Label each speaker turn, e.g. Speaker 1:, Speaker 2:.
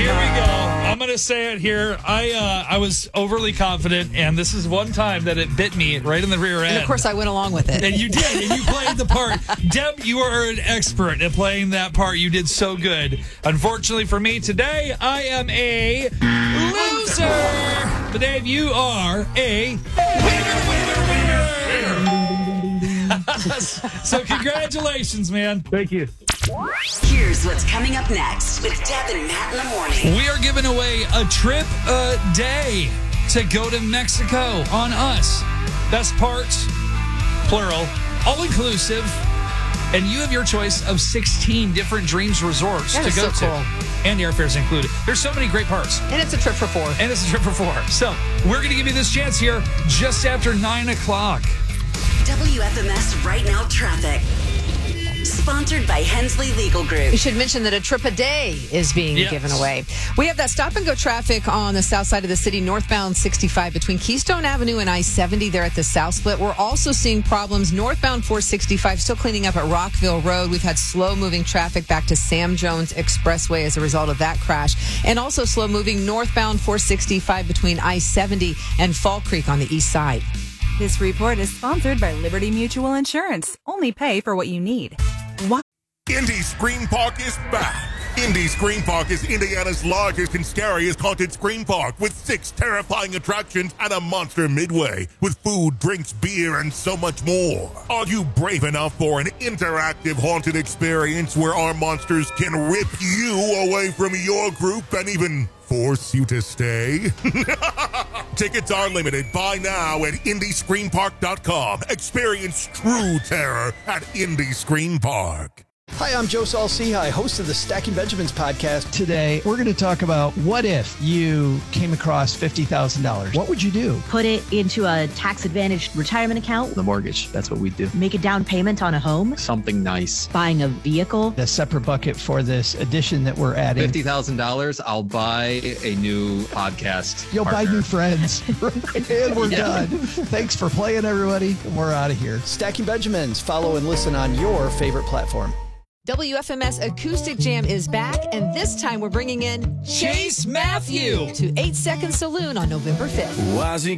Speaker 1: Here we go. I'm going to say it here. I was overly confident, and this is one time that it bit me right in the rear end.
Speaker 2: And of course, I went along with it.
Speaker 1: And you did, and you played the part. Deb, you are an expert at playing that part. You did so good. Unfortunately for me today, I am a loser. But Dave, you are a winner. So congratulations, man.
Speaker 3: Thank you.
Speaker 4: Here's what's coming up next with Deb and Matt in the morning.
Speaker 1: We are giving away a trip a day to go to Mexico on us. Best parts, plural, all inclusive. And you have your choice of 16 different Dreams resorts
Speaker 2: That
Speaker 1: to
Speaker 2: is
Speaker 1: go
Speaker 2: so
Speaker 1: to.
Speaker 2: cool.
Speaker 1: And the airfare's included. There's so many great parts.
Speaker 2: And it's a trip for 4.
Speaker 1: And it's a trip for 4. So we're going to give you this chance here just after 9 o'clock.
Speaker 4: WFMS Right Now Traffic. Sponsored by Hensley Legal Group.
Speaker 2: We should mention that a trip a day is being given away. We have that stop-and-go traffic on the south side of the city, northbound 65 between Keystone Avenue and I-70 there at the South Split. We're also seeing problems northbound 465, still cleaning up at Rockville Road. We've had slow-moving traffic back to Sam Jones Expressway as a result of that crash. And also slow-moving northbound 465 between I-70 and Fall Creek on the east side.
Speaker 5: This report is sponsored by Liberty Mutual Insurance. Only pay for what you need.
Speaker 6: Indy Scream Park is back. Indy Scream Park is Indiana's largest and scariest haunted scream park with 6 terrifying attractions and a monster midway with food, drinks, beer, and so much more. Are you brave enough for an interactive haunted experience where our monsters can rip you away from your group and even force you to stay? Tickets are limited. Buy now at IndyScreamPark.com. Experience true terror at Indy Scream Park.
Speaker 7: Hi, I'm Joe Saul-Sehy, host of the Stacking Benjamins podcast. Today, we're going to talk about what if you came across $50,000. What would you do?
Speaker 8: Put it into a tax-advantaged retirement account.
Speaker 7: The mortgage, that's what we do.
Speaker 8: Make a down payment on a home.
Speaker 9: Something nice.
Speaker 8: Buying a vehicle.
Speaker 7: A separate bucket for this addition that we're adding.
Speaker 9: $50,000, I'll buy a new podcast.
Speaker 7: You'll
Speaker 9: partner.
Speaker 7: buy new friends. And we're done. Thanks for playing, everybody. We're out of here. Stacking Benjamins. Follow and listen on your favorite platform.
Speaker 2: WFMS Acoustic Jam is back, and this time we're bringing in
Speaker 1: Chase Matthew
Speaker 2: to 8 Second Saloon on November 5th.